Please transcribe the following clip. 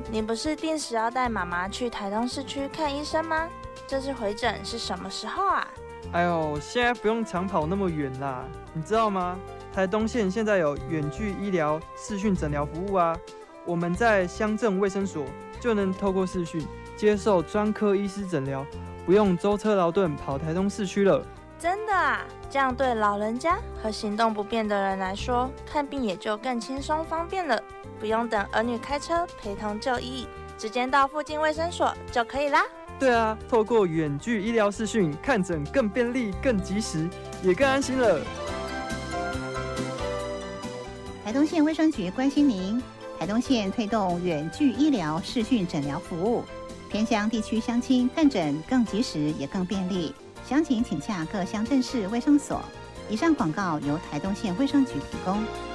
你不是定时要带妈妈去台东市区看医生吗？这次回诊是什么时候啊？ 哎呦，现在不用长跑那么远啦，你知道吗？台东县现在有远距医疗视讯诊疗服务啊，我们在乡镇卫生所就能透过视讯接受专科医师诊疗，不用舟车劳顿跑台东市区了。 真的啊？这样对老人家和行动不便的人来说，看病也就更轻松方便了，不用等儿女开车陪同就医，直接到附近卫生所就可以啦。 对啊，透过远距医疗视讯看诊更便利、更及时，也更安心了。 台东县卫生局关心您，台东县推动远距医疗视讯诊疗服务，偏乡地区乡亲看诊更及时也更便利。详情请洽各乡镇市卫生所。以上广告由台东县卫生局提供。